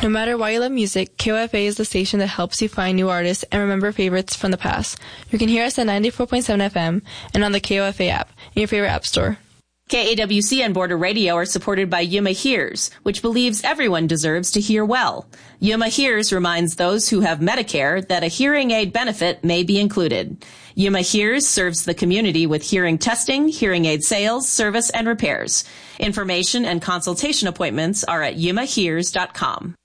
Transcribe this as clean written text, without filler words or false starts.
No matter why you love music, KOFA is the station that helps you find new artists and remember favorites from the past. You can hear us at 94.7 FM and on the KOFA app in your favorite app store. KAWC and Border Radio are supported by Yuma Hears, which believes everyone deserves to hear well. Yuma Hears reminds those who have Medicare that a hearing aid benefit may be included. Yuma Hears serves the community with hearing testing, hearing aid sales, service, and repairs. Information and consultation appointments are at yumahears.com.